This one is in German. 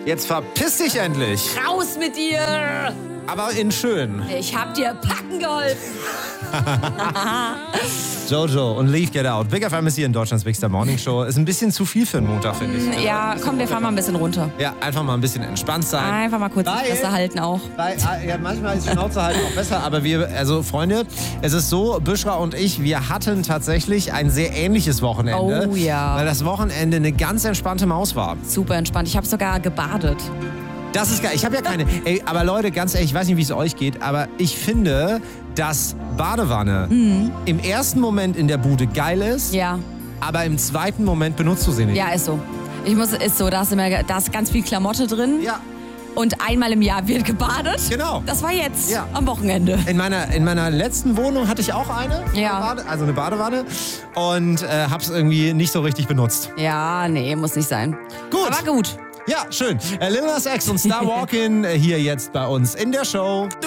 Jetzt verpiss dich endlich. Raus mit dir! Aber in schön. Ich hab dir packen geholfen. Jojo und Leave Get Out. Big FM ist hier in Deutschlands Big Star Morning Show. Ist ein bisschen zu viel für einen Montag, finde ich. Ja, komm, wir fahren mal ein bisschen runter. Ja, einfach mal ein bisschen entspannt sein. Einfach mal kurz die Fresse halten auch. Ja, manchmal ist die Schnauze halten auch besser, aber Freunde, es ist so, Büschra und ich, wir hatten tatsächlich ein sehr ähnliches Wochenende. Oh ja. Weil das Wochenende eine ganz entspannte Maus war. Super entspannt. Ich habe sogar gebadet. Das ist geil. Ich habe ja keine. Ey, aber Leute, ganz ehrlich, ich weiß nicht, wie es euch geht, aber ich finde, dass Badewanne im ersten Moment in der Bude geil ist, Ja. aber im zweiten Moment benutzt du sie nicht. Ja, ist so. Ist so. Da ist ganz viel Klamotte drin. Ja. Und einmal im Jahr wird gebadet. Genau. Das war jetzt Ja. am Wochenende. In meiner letzten Wohnung hatte ich auch eine, Ja. eine Badewanne und hab's irgendwie nicht so richtig benutzt. Ja, nee, muss nicht sein. Gut. Aber gut. Ja, schön. Lil Nas X und Star Walkin' hier jetzt bei uns in der Show.